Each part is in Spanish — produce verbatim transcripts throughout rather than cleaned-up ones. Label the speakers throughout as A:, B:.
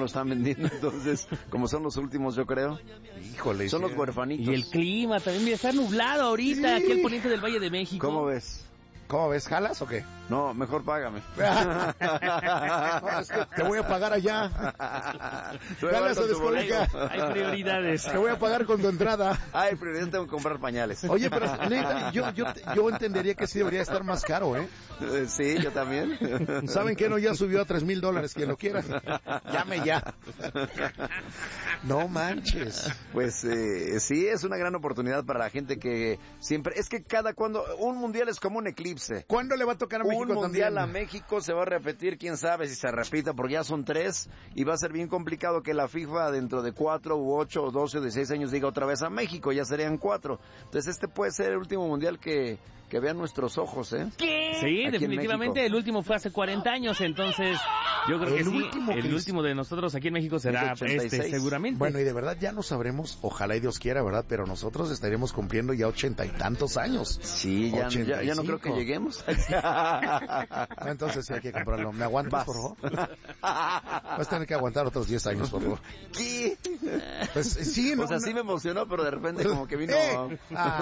A: están vendiendo, entonces, como son los últimos, yo creo.
B: Híjole.
A: Son
B: sí.
A: los huerfanitos.
C: Y el clima también, mira, está nublado ahorita,
B: Sí.
C: aquí el poniente del Valle de México.
A: ¿Cómo ves?
B: ¿Cómo ves? ¿Jalas o qué?
A: No, mejor págame.
B: No, es que te voy a pagar allá. ¿Jalas o descolga?
C: Hay prioridades.
B: Te voy a pagar con tu entrada.
A: Ay, primero tengo que comprar pañales.
B: Oye, pero neta, yo, yo, yo entendería que sí debería estar más caro, ¿eh?
A: Eh, Sí, yo también.
B: ¿Saben qué? No, ya subió a tres mil dólares, quien lo quiera. Llame ya. No manches.
A: Pues eh, sí, es una gran oportunidad para la gente que siempre... Es que cada cuando... Un mundial es como un eclipse.
B: ¿Cuándo le va a tocar a México
A: Un mundial
B: también?
A: a México se va a repetir, quién sabe si se repita, porque ya son tres y va a ser bien complicado que la FIFA dentro de cuatro u ocho o doce o dieciséis años diga otra vez a México, ya serían cuatro. Entonces este puede ser el último mundial que, que vean nuestros ojos, ¿eh?
C: ¿Qué? Sí,
A: Aquí en
C: definitivamente
A: México.
C: el último fue hace cuarenta años, entonces yo creo que
B: El
C: sí,
B: último que
C: el
B: es-
C: último de nosotros aquí en México será
A: Es ochenta y seis.
C: este, seguramente.
B: Bueno, y de verdad ya no sabremos, ojalá y Dios quiera, ¿verdad? Pero nosotros estaremos cumpliendo ya ochenta y tantos años.
A: Sí, ya, ya, ya no creo que lleguemos.
B: No, entonces sí hay que comprarlo. ¿Me aguantas, por favor? Vas a tener que aguantar otros diez años, por favor.
A: ¿Qué?
B: Pues sí, no.
A: O sea, sí me emocionó, pero de repente como que vino...
B: ¡Eh!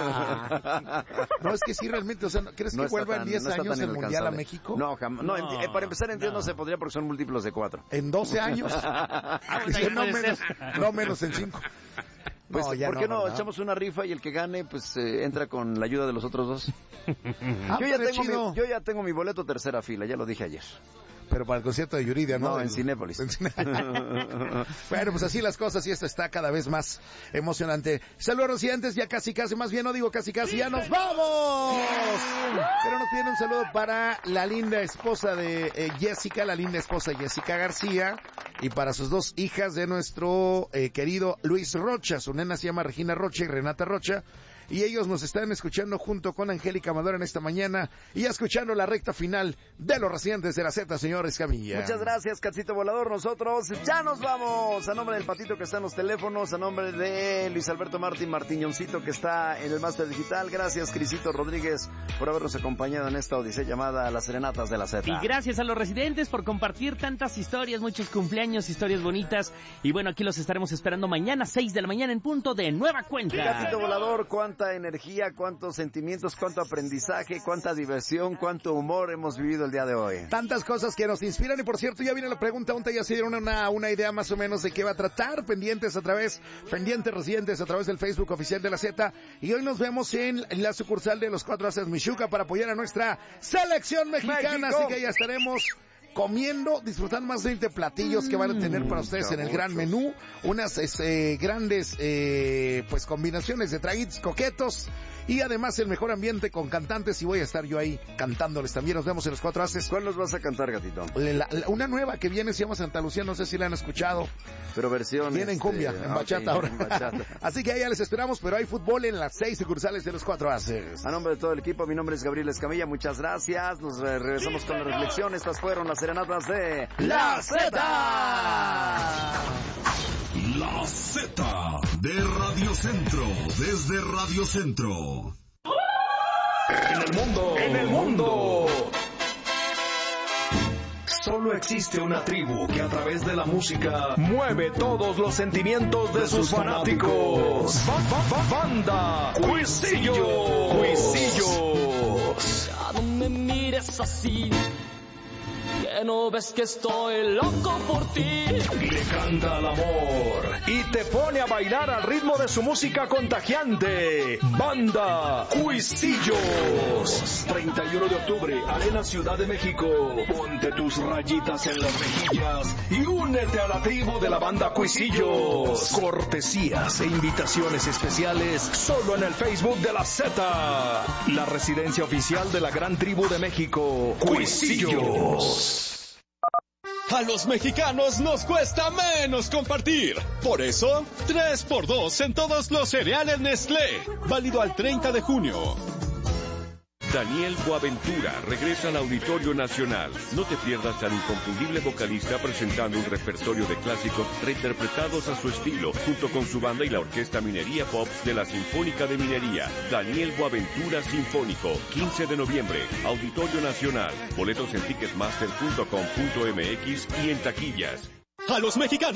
B: Ah. No, es que sí, realmente, o sea, ¿crees
A: No
B: que
A: está
B: vuelva en
A: tan-
B: diez
A: no está
B: años
A: tan
B: el Mundial a
A: inalcanzable.
B: México?
A: No, jamás. No,
C: No,
A: en- eh, para empezar en diez no.
C: no.
A: se podría porque son múltiplos de cuatro.
B: ¿En doce años?
C: pues ahí
B: Dice, no,
C: puede
B: menos,
C: ser.
B: no menos en cinco.
A: Pues,
B: No, ya
A: ¿por qué no,
B: ¿verdad?
A: echamos una rifa y el que gane, pues, eh, entra con la ayuda de los otros dos?
B: Ah,
A: yo, ya
B: pero
A: tengo
B: chido.
A: mi, yo ya tengo mi boleto tercera fila, ya lo dije ayer.
B: Pero para el concierto de Yuridia, ¿no?
A: No,
B: Del-
A: en Cinépolis.
B: en Ciné- Bueno, pues así las cosas y esto está cada vez más emocionante. Saludos residentes, ya casi casi, más bien no digo casi casi, ya nos vamos. Pero nos piden un saludo para la linda esposa de eh, Jessica, la linda esposa de Jessica García, y para sus dos hijas de nuestro eh, querido Luis Rocha. Su nena se llama Regina Rocha y Renata Rocha. Y ellos nos están escuchando junto con Angélica Amador en esta mañana y ya escuchando la recta final de los residentes de la Z, señor Escamilla.
A: Muchas gracias, Catcito Volador. Nosotros ya nos vamos. A nombre del Patito que está en los teléfonos, a nombre de Luis Alberto Martín Martiñoncito que está en el máster digital. Gracias, Crisito Rodríguez, por habernos acompañado en esta odisea llamada Las Serenatas de la Z.
C: Y gracias a los residentes por compartir tantas historias, muchos cumpleaños, historias bonitas. Y bueno, aquí los estaremos esperando mañana, seis de la mañana en punto de nueva cuenta.
A: Catcito Volador, cuánta energía, cuántos sentimientos, cuánto aprendizaje, cuánta diversión, cuánto humor hemos vivido el día de hoy.
B: Tantas cosas que nos inspiran y por cierto ya viene la pregunta, ¿dónde ya se dieron una, una idea más o menos de qué va a tratar? Pendientes a través, pendientes residentes a través del Facebook oficial de la Z y hoy nos vemos en la sucursal de los Cuatro Haces Michuca para apoyar a nuestra selección mexicana,
A: ¡México!
B: así que ya estaremos comiendo, disfrutando más de veinte platillos que van a tener para ustedes en el gran menú, unas este, grandes eh, pues combinaciones de traguitos coquetos y además el mejor ambiente con cantantes y voy a estar yo ahí cantándoles también. Nos vemos en los Cuatro Haces.
A: ¿Cuál nos vas a cantar, gatito?
B: La- la- una nueva que viene se llama Santa Lucía, no sé si la han escuchado.
A: Pero versión...
B: Viene en
A: este,
B: cumbia, en
A: ok,
B: bachata ahora.
A: en bachata.
B: Así que allá les esperamos, pero hay fútbol en las seis sucursales de los Cuatro Haces.
A: A nombre de todo el equipo, mi nombre es Gabriel Escamilla, muchas gracias. Nos eh, regresamos con la reflexión. Estas fueron las serenatas de
B: La Z.
D: La Z de Radio Centro, desde Radio Centro.
E: En el mundo, en el mundo. Solo existe una tribu que a través de la música mueve todos los sentimientos de sus fanáticos. Ba- ba- ba- Banda Cuisillo. Cuisillos.
F: Ya no me mires así, que no ves que estoy loco por ti.
E: Le canta al amor y te pone a bailar al ritmo de su música contagiante. Banda Cuisillos. treinta y uno de octubre, Arena Ciudad de México. Ponte tus rayitas en las mejillas y únete a la tribu de la Banda Cuisillos. Cortesías e invitaciones especiales solo en el Facebook de la Z. La residencia oficial de la gran tribu de México. Cuisillos.
G: A los mexicanos nos cuesta menos compartir. Por eso, tres por dos en todos los cereales Nestlé. Válido al treinta de junio.
H: Daniel Boaventura regresa al Auditorio Nacional. No te pierdas al inconfundible vocalista presentando un repertorio de clásicos reinterpretados a su estilo, junto con su banda y la Orquesta Minería Pop de la Sinfónica de Minería. Daniel Boaventura Sinfónico, quince de noviembre, Auditorio Nacional. Boletos en ticketmaster punto com punto m x y en taquillas.
G: A los mexicanos